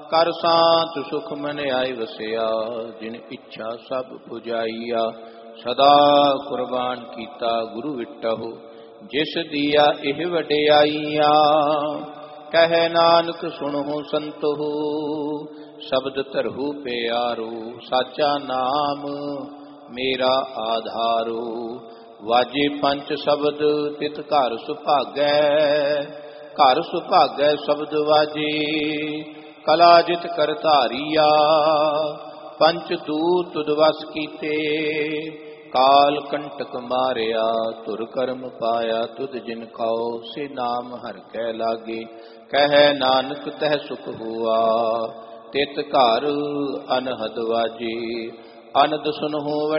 ਕਰ ਸਾਂਤ ਸੁਖ ਮਨ ਆਏ ਵਸਿਆ, ਜਿਨ ਇੱਛਾ ਸਭ ਪੁਜਾਈਆ। ਸਦਾ ਕੁਰਬਾਨ ਕੀਤਾ ਗੁਰੂ ਵਿਟਹੁ, ਜਿਸ ਦੀਆ ਇਹ ਵਡਿਆਈਆ। ਕਹਿ ਨਾਨਕ ਸੁਣਹੁ ਸੰਤਹੁ, ਸ਼ਬਦ ਧਰਹੁ ਪਿਆਰੂ। ਸਾਚਾ ਨਾਮ ਮੇਰਾ ਆਧਾਰੂ, ਵਾਜੇ ਪੰਚ ਸ਼ਬਦ ਤਿਤ ਘਰ ਸੁਭਾਗੈ। ਘਰ ਸੁਭਾਗੈ ਸ਼ਬਦ ਵਾਜੇ, ਕਲਾ ਜਿਤ ਕਰ ਧਾਰੀਆ। ਪੰਚ ਦੂਤ ਤੁਧ ਵਸ ਕੀਤੇ, ਕਾਲ ਕੰਟਕ ਮਾਰਿਆ। ਧੁਰ ਕਰਮ ਪਾਇਆ ਤੁਧ ਜਿਨ ਖਾਓ, ਸੇ ਨਾਮ ਹਰਿ ਕੈ ਲਾਗੇ। ਕਹਿ ਨਾਨਕ ਤਹਿ ਸੁਖ ਹੁਆ, ਤਿਤ ਘਰ ਅਨਹਦ ਵਾਜੇ। ਅਨੰਦ ਸੁਨਹੁ